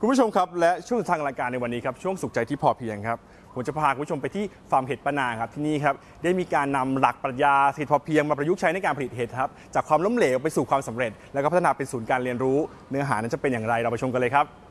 คุณผู้ชมครับและช่วงทางรายการในวันนี้ครับช่วงสุขใจที่พอเพียงครับผมจะพาคุณผู้ชมไปที่ฟาร์มเห็ดป้านางครับที่นี่ครับได้มีการนำหลักปรัชญาเศรษฐกิจพอเพียงมาประยุกต์ใช้ในการผลิตเห็ดครับจากความล้มเหลวไปสู่ความสำเร็จแล้วก็พัฒนาเป็นศูนย์การเรียนรู้เนื้อหานั้นจะเป็นอย่างไรเราไปชมกันเลยครับ